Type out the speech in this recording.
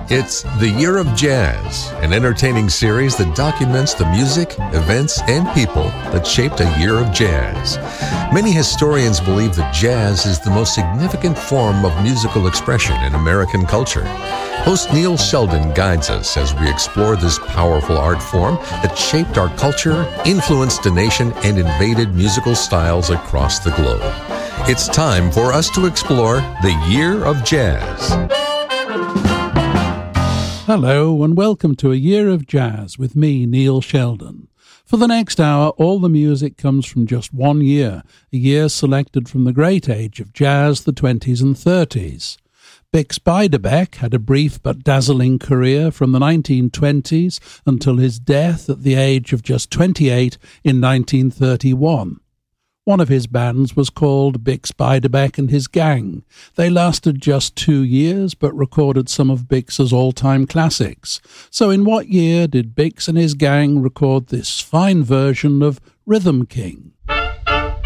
It's The Year of Jazz, an entertaining series that documents the music, events, and people that shaped a year of jazz. Many historians believe that jazz is the most significant form of musical expression in American culture. Host Neil Sheldon guides us as we explore this powerful art form that shaped our culture, influenced a nation, and invaded musical styles across the globe. It's time for us to explore The Year of Jazz. Hello and welcome to A Year of Jazz with me, Neil Sheldon. For the next hour, all the music comes from just 1 year, a year selected from the great age of jazz, the 20s and 30s. Bix Beiderbecke had a brief but dazzling career from the 1920s until his death at the age of just 28 in 1931. One of his bands was called Bix Beiderbecke and His Gang. They lasted just 2 years, but recorded some of Bix's all-time classics. So in what year did Bix and his gang record this fine version of Rhythm King?